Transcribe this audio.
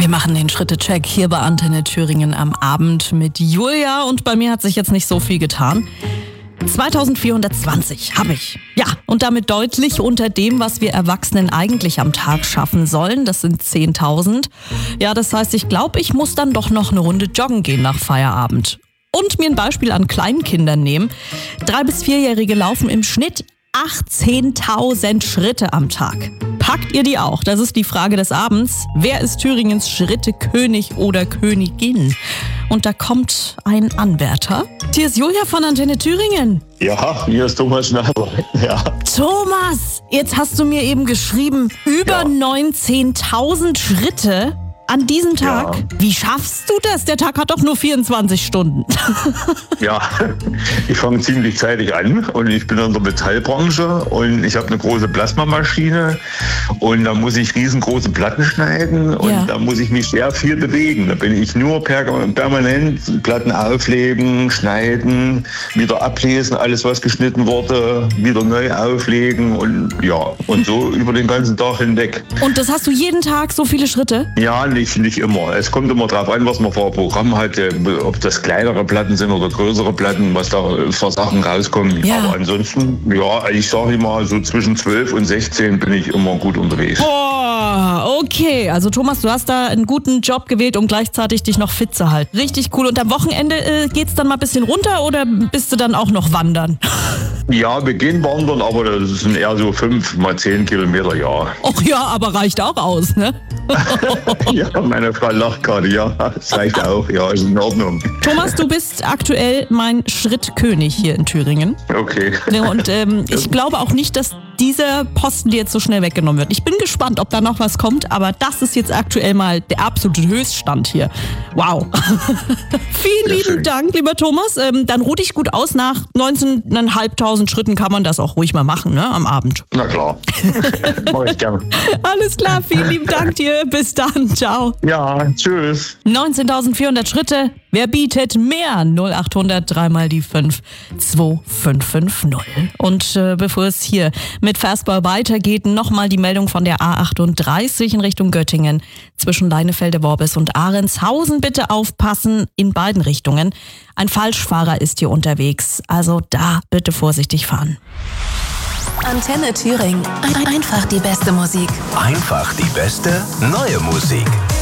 Wir machen den Schritte-Check hier bei Antenne Thüringen am Abend mit Julia und bei mir hat sich jetzt nicht so viel getan. 2420 habe ich. Ja, und damit deutlich unter dem, was wir Erwachsenen eigentlich am Tag schaffen sollen. Das sind 10.000. Ja, das heißt, ich glaube, ich muss dann doch noch eine Runde joggen gehen nach Feierabend. Und mir ein Beispiel an Kleinkindern nehmen. 3- bis 4-Jährige laufen im Schnitt 18.000 Schritte am Tag. Packt ihr die auch? Das ist die Frage des Abends. Wer ist Thüringens Schrittekönig oder Königin? Und da kommt ein Anwärter. Hier ist Julia von Antenne Thüringen. Ja, hier ist Thomas Schneider. Ja. Thomas, jetzt hast du mir eben geschrieben, über 19.000 Schritte an diesem Tag. Ja. Wie schaffst du das? Der Tag hat doch nur 24 Stunden. Ja, ich fange ziemlich zeitig an und ich bin in der Metallbranche und ich habe eine große Plasmamaschine und da muss ich riesengroße Platten schneiden und da muss ich mich sehr viel bewegen. Da bin ich nur permanent Platten auflegen, schneiden, wieder ablesen, alles was geschnitten wurde, wieder neu auflegen und und so über den ganzen Tag hinweg. Und das hast du jeden Tag so viele Schritte? Ja, nicht immer. Es kommt immer drauf an, was man für ein Programm hat, ob das kleinere Platten sind oder größere Platten, was da für Sachen rauskommen. Ja. Aber ansonsten, ich sage immer, so zwischen 12 und 16 bin ich immer gut unterwegs. Boah, okay. Also Thomas, du hast da einen guten Job gewählt, um gleichzeitig dich noch fit zu halten. Richtig cool. Und am Wochenende geht's dann mal ein bisschen runter oder bist du dann auch noch wandern? Ja, wir gehen wandern, aber das sind eher so 5 mal 10 Kilometer, ja. Ach ja, aber reicht auch aus, ne? Ja, meine Frau lacht gerade, ja, das reicht auch, ja, ist in Ordnung. Thomas, du bist aktuell mein Schrittkönig hier in Thüringen. Okay. Und ich glaube auch nicht, dass dieser Posten dir jetzt so schnell weggenommen wird. Ich bin gespannt, ob da noch was kommt, aber das ist jetzt aktuell mal der absolute Höchststand hier. Wow. Vielen lieben Dank, lieber Thomas. Dann ruh dich gut aus. Nach 19.500 Schritten kann man das auch ruhig mal machen, ne, am Abend. Na klar. Mach ich gern. Alles klar, vielen lieben Dank dir. Bis dann. Ciao. Ja, tschüss. 19.400 Schritte. Wer bietet mehr? 0800 3 mal die 5 2550. Und bevor es hier mit Versbau weitergeht, nochmal die Meldung von der A38 in Richtung Göttingen. Zwischen Leinefelde-Worbis und Ahrendshausen bitte aufpassen in beiden Richtungen. Ein Falschfahrer ist hier unterwegs, also da bitte vorsichtig fahren. Antenne Thüringen. Einfach die beste Musik. Einfach die beste neue Musik.